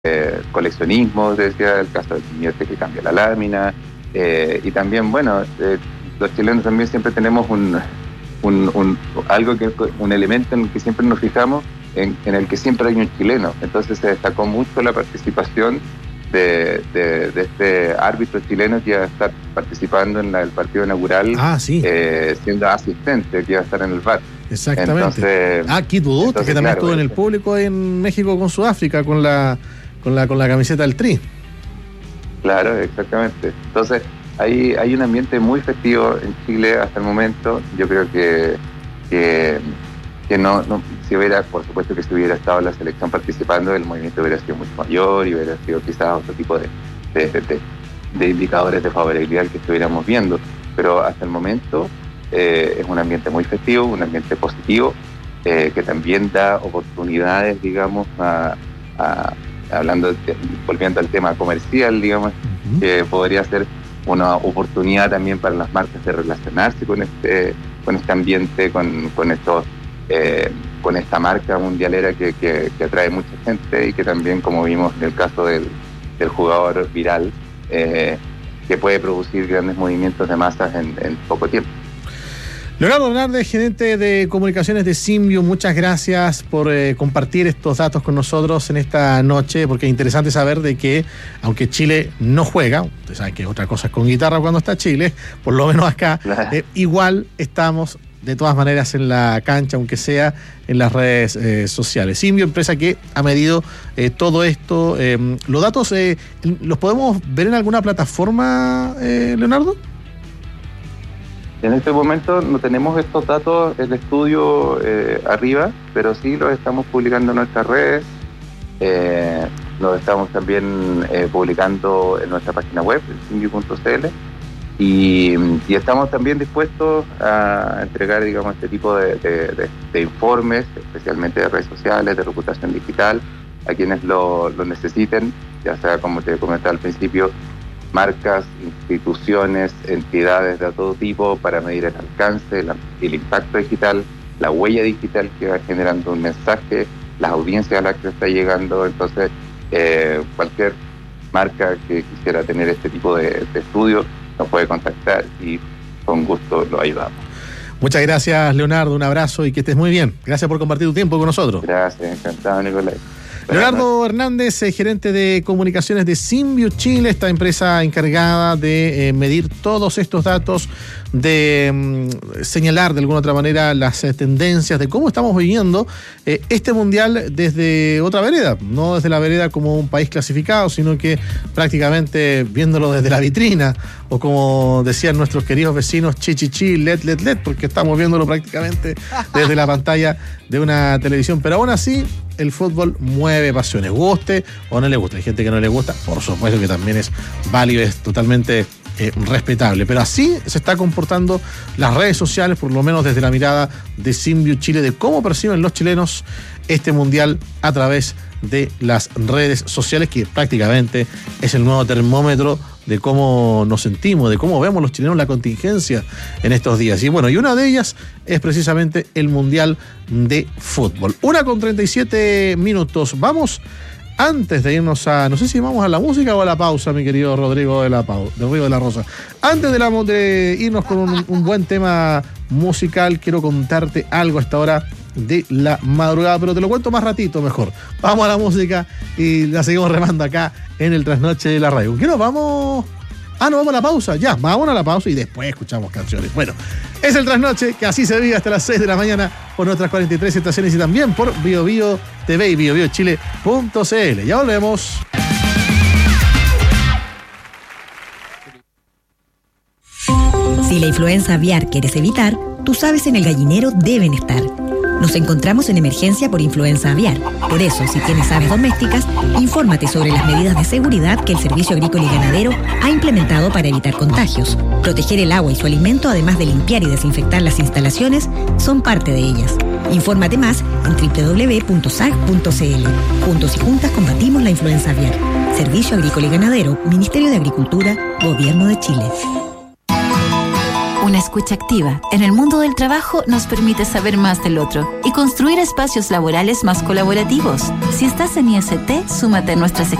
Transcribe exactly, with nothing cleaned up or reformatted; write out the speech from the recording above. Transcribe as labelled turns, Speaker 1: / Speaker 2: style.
Speaker 1: eh, coleccionismo, decía, el caso del viñete que cambia la lámina, eh, y también, bueno, eh, los chilenos también siempre tenemos un, un, un algo que un elemento en el que siempre nos fijamos, en, en el que siempre hay un chileno. Entonces se destacó mucho la participación de, de, de este árbitro chileno que iba a estar participando en la, el partido inaugural,
Speaker 2: ah, sí.
Speaker 1: eh, siendo asistente, que iba a estar en el V A R.
Speaker 2: Exactamente.
Speaker 1: Entonces,
Speaker 2: ah, Kit Budut, que también claro, estuvo en el público en México con Sudáfrica con la con la con la camiseta del Tri.
Speaker 1: Claro, exactamente. Entonces hay, hay un ambiente muy festivo en Chile hasta el momento. Yo creo que, que, que no, no, si hubiera, por supuesto que si hubiera estado la selección participando, el movimiento hubiera sido mucho mayor y hubiera sido quizás otro tipo de, de, de, de indicadores de favorabilidad que estuviéramos viendo. Pero hasta el momento eh, es un ambiente muy festivo, un ambiente positivo, eh, que también da oportunidades, digamos, a, a hablando, de, volviendo al tema comercial, digamos, uh-huh. que podría ser una oportunidad también para las marcas de relacionarse con este, con este ambiente, con, con estos, eh, con esta marca mundialera que, que, que atrae mucha gente y que también, como vimos en el caso del, del jugador viral, eh, que puede producir grandes movimientos de masas en, en poco tiempo.
Speaker 2: Leonardo Hernández, gerente de comunicaciones de Symbio, muchas gracias por eh, compartir estos datos con nosotros en esta noche, porque es interesante saber de que, aunque Chile no juega, ustedes saben que otra cosa es con guitarra cuando está Chile, por lo menos acá, eh, igual estamos de todas maneras en la cancha, aunque sea en las redes eh, sociales. Symbio, empresa que ha medido eh, todo esto. Eh, ¿Los datos eh, los podemos ver en alguna plataforma, eh, Leonardo?
Speaker 1: En este momento no tenemos estos datos del estudio eh, arriba, pero sí los estamos publicando en nuestras redes, eh, los estamos también eh, publicando en nuestra página web, symbio punto c l, y, y estamos también dispuestos a entregar, digamos, este tipo de, de, de, de informes, especialmente de redes sociales, de reputación digital, a quienes lo, lo necesiten, ya sea, como te comentaba al principio, marcas, instituciones, entidades de todo tipo para medir el alcance, la, el impacto digital, la huella digital que va generando un mensaje, las audiencias a las que está llegando. Entonces, eh, cualquier marca que quisiera tener este tipo de, de estudios nos puede contactar y con gusto lo ayudamos.
Speaker 2: Muchas gracias, Leonardo, un abrazo y que estés muy bien. Gracias por compartir tu tiempo con nosotros.
Speaker 1: Gracias, encantado, Nicolás.
Speaker 2: Leonardo Hernández, eh, gerente de comunicaciones de Symbio Chile, esta empresa encargada de eh, medir todos estos datos, de mm, señalar de alguna otra manera las eh, tendencias de cómo estamos viviendo eh, este mundial desde otra vereda, no desde la vereda como un país clasificado, sino que prácticamente viéndolo desde la vitrina, o como decían nuestros queridos vecinos, chi chi chi, let let let, porque estamos viéndolo prácticamente desde la pantalla de una televisión, pero aún así el fútbol mueve pasiones, guste o no le guste. Hay gente que no le gusta, por supuesto que también es válido, es totalmente eh, respetable, pero así se está comportando las redes sociales, por lo menos desde la mirada de Symbio Chile, de cómo perciben los chilenos este mundial a través de las redes sociales, que prácticamente es el nuevo termómetro de cómo nos sentimos, de cómo vemos los chilenos la contingencia en estos días. Y bueno, y una de ellas es precisamente el Mundial de Fútbol. Una con treinta y siete minutos. Vamos, antes de irnos a, no sé si vamos a la música o a la pausa, mi querido Rodrigo de la, Pau, de Río de la Rosa. Antes de, la, de irnos con un, un buen tema musical, quiero contarte algo a esta hora de la madrugada, pero te lo cuento más ratito mejor. Vamos a la música y la seguimos remando acá en el Trasnoche de la Radio. ¿Qué nos vamos? Ah, no, vamos a la pausa. Ya, vamos a la pausa y después escuchamos canciones. Bueno, es el Trasnoche, que así se vive hasta las seis de la mañana por nuestras cuarenta y tres estaciones y también por Bio Bio T V y bio bio chile punto c l. Ya volvemos.
Speaker 3: Si la influenza aviar quieres evitar, tus aves en el gallinero deben estar. Nos encontramos en emergencia por influenza aviar. Por eso, si tienes aves domésticas, infórmate sobre las medidas de seguridad que el Servicio Agrícola y Ganadero ha implementado para evitar contagios. Proteger el agua y su alimento, además de limpiar y desinfectar las instalaciones, son parte de ellas. Infórmate más en doble u doble u doble u punto s a g punto c l. Juntos y juntas combatimos la influenza aviar. Servicio Agrícola y Ganadero, Ministerio de Agricultura, Gobierno de Chile.
Speaker 4: Una escucha activa en el mundo del trabajo nos permite saber más del otro y construir espacios laborales más colaborativos. Si estás en I S T, súmate a nuestras